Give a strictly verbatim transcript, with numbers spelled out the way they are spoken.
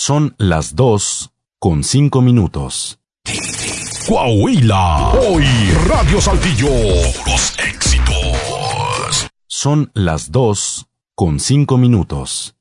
Son las dos con cinco minutos. Coahuila, hoy Radio Saltillo, los éxitos. Son las dos con cinco minutos.